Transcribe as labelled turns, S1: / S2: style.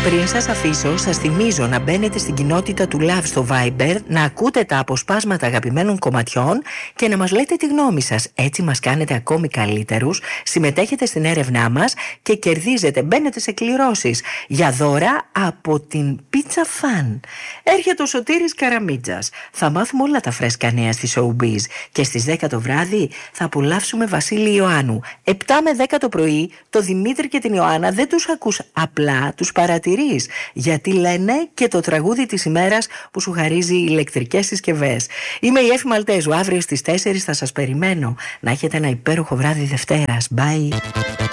S1: Πριν σας αφήσω, σας θυμίζω να μπαίνετε στην κοινότητα του Love στο Viber, να ακούτε τα αποσπάσματα αγαπημένων κομματιών και να μας λέτε τη γνώμη σας. Έτσι μας κάνετε ακόμη καλύτερους, συμμετέχετε στην έρευνά μας και κερδίζετε, μπαίνετε σε κληρώσεις για δώρα από την Pizza Fan. Έρχεται ο Σωτήρης Καραμίτζας. Θα μάθουμε όλα τα φρέσκα νέα στη Showbiz και στις 10 το βράδυ θα απολαύσουμε Βασίλη Ιωάννου. 7 με 10 το πρωί, το Δημήτρη και την Ιωάννα δεν τους ακούς απλά, τους παρατηρείς, γιατί λένε και το τραγούδι της ημέρας που σου χαρίζει ηλεκτρικές συσκευές. Είμαι η Έφη Μαλτέζου, αύριο στις 4 θα σας περιμένω. Να έχετε ένα υπέροχο βράδυ Δευτέρας. Bye.